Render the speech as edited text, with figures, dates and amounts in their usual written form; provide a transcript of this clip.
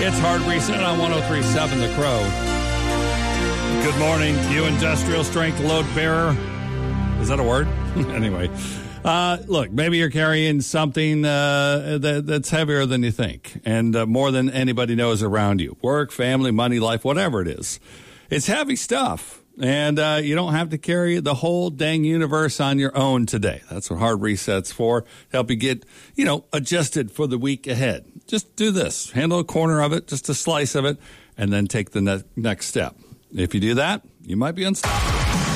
It's Hard Reset on 103.7 The Crow. Good morning, you industrial strength load bearer. Is that a word? Anyway, look, maybe you're carrying something that's heavier than you think and more than anybody knows around you. Work, family, money, life, whatever it is. It's heavy stuff. And you don't have to carry the whole dang universe on your own today. That's what Hard Reset's for, to help you get, adjusted for the week ahead. Just do this. Handle a corner of it, just a slice of it, and then take the next step. If you do that, you might be unstoppable.